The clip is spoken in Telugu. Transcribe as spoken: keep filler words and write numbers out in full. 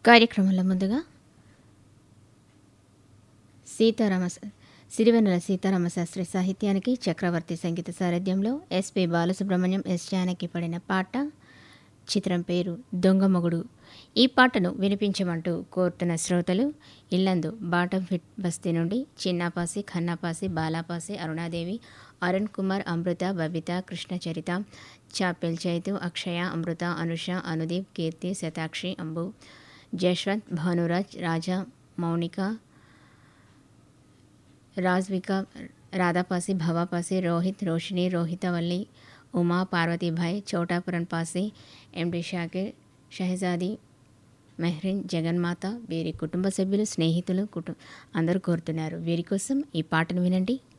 కార్యక్రమంలో ముందుగా సీతారామ సిరివెన్నెల సీతారామశాస్త్రి సాహిత్యానికి చక్రవర్తి సంగీత సారథ్యంలో ఎస్పి బాలసుబ్రహ్మణ్యం ఎస్ జానకి పడిన పాట. చిత్రం పేరు దొంగ మొగుడు. ఈ పాటను వినిపించమంటూ కోరుతున్న శ్రోతలు ఇల్లందు బాటం ఫిట్ బస్తీ నుండి చిన్నాపాసి, ఖన్నాపాసి, బాలాపాసి, అరుణాదేవి, అరుణ్ కుమార్, అమృత, బబిత, కృష్ణచరిత, చాపెల్ చైతు, అక్షయ, అమృత, అనుష, అనుదీప్, కీర్తి, శతాక్షి, అంబు, జశ్వంత్, భానురాజ్, రాజా, మౌనిక, రాజ్విక, రాధాపాసి, భవాపాసి, రోహిత్, రోషిణి, రోహితవల్లి, ఉమా, పార్వతీభాయ్, చోటాపురన్ పాసి, ఎండి షాకిర్, షహజాది, మెహ్రిన్, జగన్మాత, వీరి కుటుంబ సభ్యులు, స్నేహితులు కుటు అందరూ కోరుతున్నారు. వీరి కోసం ఈ పాటను వినండి.